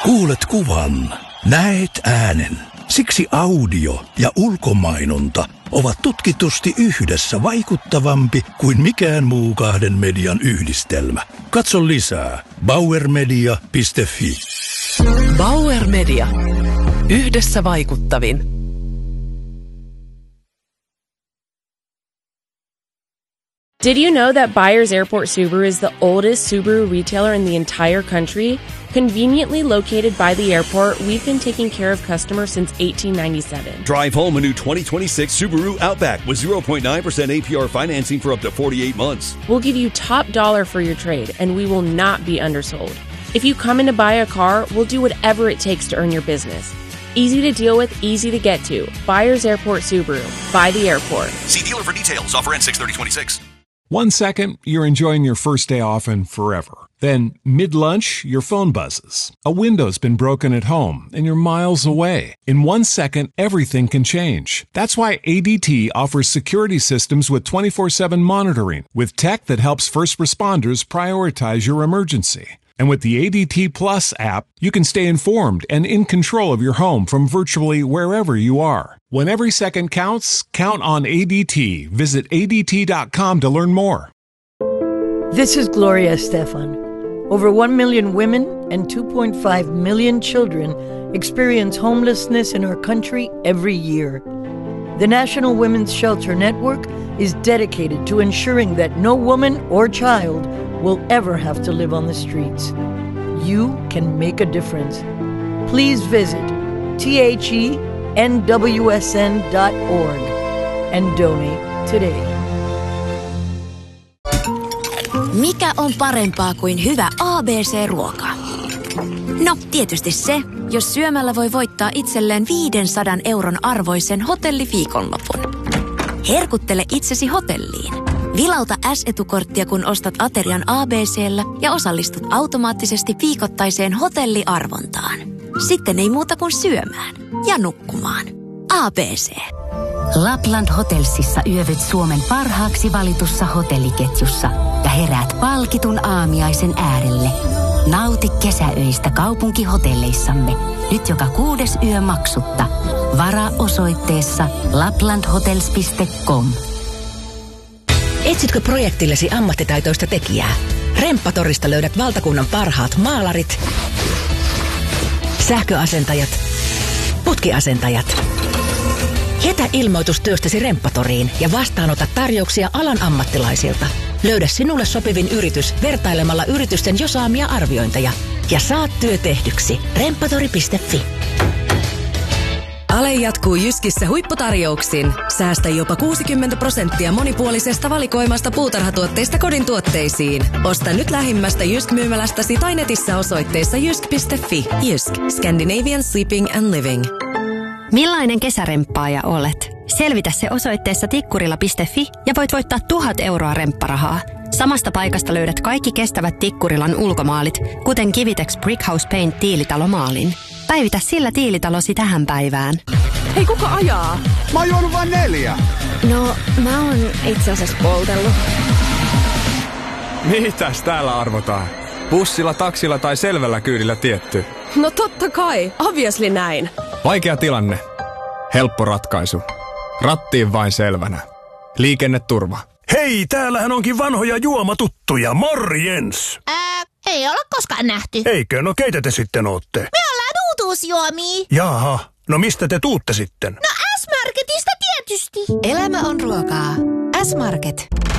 Kuulet kuvan, näet äänen. Siksi audio ja ulkomainonta ovat tutkitusti yhdessä vaikuttavampi kuin mikään muu kahden median yhdistelmä. Katso lisää bauermedia.fi. Bauer Media. Yhdessä vaikuttavin. Did you know that Byers Airport Subaru is the oldest Subaru retailer in the entire country? Conveniently located by the airport, we've been taking care of customers since 1897. Drive home a new 2026 Subaru Outback with 0.9% APR financing for up to 48 months. We'll give you top dollar for your trade, and we will not be undersold. If you come in to buy a car, we'll do whatever it takes to earn your business. Easy to deal with, easy to get to. Byers Airport Subaru. By the airport. See dealer for details. Offer ends 6/30/26. 1 second, you're enjoying your first day off and forever. Then, mid-lunch, your phone buzzes. A window's been broken at home and you're miles away. In 1 second, everything can change. That's why ADT offers security systems with 24/7 monitoring, with tech that helps first responders prioritize your emergency. And with the ADT Plus app, you can stay informed and in control of your home from virtually wherever you are. When every second counts, count on ADT. Visit ADT.com to learn more. This is Gloria Estefan. Over 1 million women and 2.5 million children experience homelessness in our country every year. The National Women's Shelter Network is dedicated to ensuring that no woman or child will ever have to live on the streets. You can make a difference. Please visit thenwsn.org and donate today. Mikä on parempaa kuin hyvä ABC-ruoka? No, tietysti se, jos syömällä voi voittaa itselleen 500 € arvoisen hotelliviikonlopun. Herkuttele itsesi hotelliin. Vilauta S-etukorttia, kun ostat aterian ABC:llä ja osallistut automaattisesti viikoittaiseen hotelliarvontaan. Sitten ei muuta kuin syömään ja nukkumaan. ABC. Lapland Hotelsissa yövyt Suomen parhaaksi valitussa hotelliketjussa ja heräät palkitun aamiaisen äärelle. Nauti kesäöistä kaupunkihotelleissamme. Nyt joka 6. yö maksutta. Varaa osoitteessa laplandhotels.com. Etsitkö projektillesi ammattitaitoista tekijää? Remppatorista löydät valtakunnan parhaat maalarit, sähköasentajat, putkiasentajat. Jätä ilmoitus työstäsi Remppatoriin ja vastaanota tarjouksia alan ammattilaisilta. Löydä sinulle sopivin yritys vertailemalla yritysten jo saamia arviointeja ja saat työ tehdyksi. Remppatori.fi. Ale jatkuu Jyskissä huipputarjouksin. Säästä jopa 60% monipuolisesta valikoimasta puutarhatuotteista kodin tuotteisiin. Osta nyt lähimmästä Jysk-myymälästäsi tai netissä osoitteessa jysk.fi. Jysk. Scandinavian Sleeping and Living. Millainen kesäremppaaja olet? Selvitä se osoitteessa tikkurila.fi ja voit voittaa 1,000 € rempparahaa. Samasta paikasta löydät kaikki kestävät Tikkurilan ulkomaalit, kuten Kivitex Brickhouse Paint tiilitalomaalin. Päivitä sillä tiilitalosi tähän päivään. Hei, kuka ajaa? Mä oon juonut vain 4. No, mä oon itse asiassa poltellut. Mitäs täällä arvotaan? Bussilla, taksilla tai selvällä kyydillä tietty? No totta kai, obviously näin. Vaikea tilanne. Helppo ratkaisu. Rattiin vain selvänä. Liikenneturva. Hei, täällähän onkin vanhoja juomatuttuja. Morjens! Ei olla koskaan nähty. Eikö? No keitä te sitten ootte? Me ollaan uutuusjuomia. Jaha, no mistä te tuutte sitten? No S-Marketista tietysti. Elämä on ruokaa. S-Market.